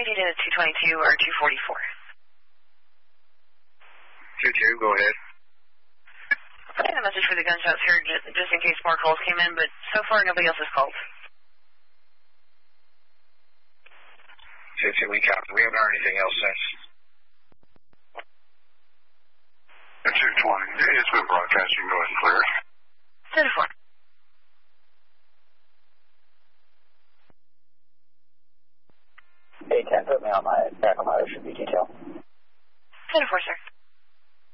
did it at 222 or 244? 22, go ahead. I had a message for the gunshots here just in case more calls came in, but so far nobody else has called. 15, we copy. We haven't heard anything else since. 220. It's been broadcasting. Go ahead and clear it. 10-4. A10, put me on my back on my OSHB detail. 10-4, sir.